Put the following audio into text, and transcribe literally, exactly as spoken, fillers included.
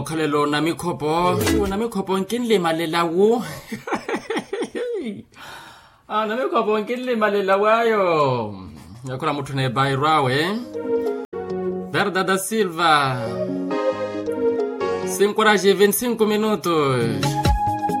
Khalelo na mikhopo wona mikhopo nkinle malela wo ah na mikhopo nkinle malela wayo yakora muthu ne bayirwawe Verda da Silva cinco horas e vinte e cinco minutos